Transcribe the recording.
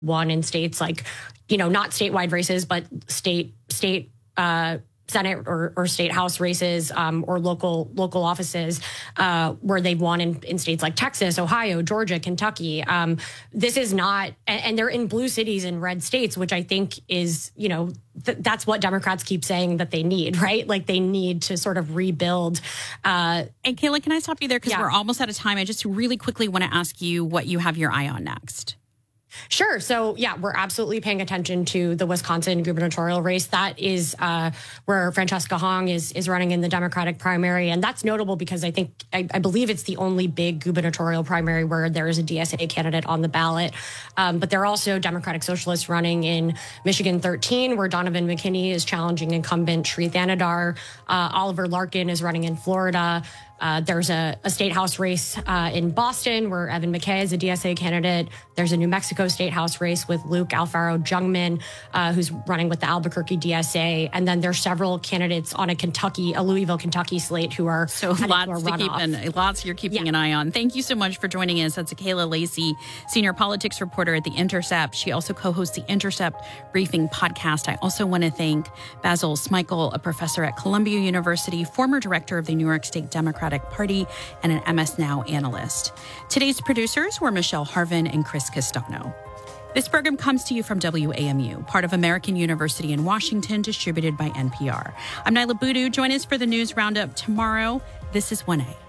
won in states like, not statewide races, but state Senate or state House races or local offices where they've won in states like Texas, Ohio, Georgia, Kentucky. This is not, and they're in blue cities and red states, which I think is, that's what Democrats keep saying that they need, right? Like they need to sort of rebuild. And Kayla, can I stop you there? Because we're almost out of time. I just really quickly want to ask you what you have your eye on next. Sure. So, we're absolutely paying attention to the Wisconsin gubernatorial race. That is where Francesca Hong is running in the Democratic primary. And that's notable because I believe it's the only big gubernatorial primary where there is a DSA candidate on the ballot. But there are also Democratic Socialists running in Michigan 13, where Donovan McKinney is challenging incumbent Sri Thanadar. Oliver Larkin is running in Florida. There's a state house race in Boston where Evan McKay is a DSA candidate. There's a New Mexico state house race with Luke Alfaro Jungmann, who's running with the Albuquerque DSA. And then there's several candidates on a Louisville, Kentucky slate who are lots you're keeping an eye on. Thank you so much for joining us. That's Kayla Lacey, senior politics reporter at The Intercept. She also co-hosts the Intercept Briefing podcast. I also want to thank Basil Smikle, a professor at Columbia University, former director of the New York State Democratic Party, and an MS Now analyst. Today's producers were Michelle Harvin and Chris Castano. This program comes to you from WAMU, part of American University in Washington, distributed by NPR. I'm Nyla Boodoo. Join us for the News Roundup tomorrow. This is 1A.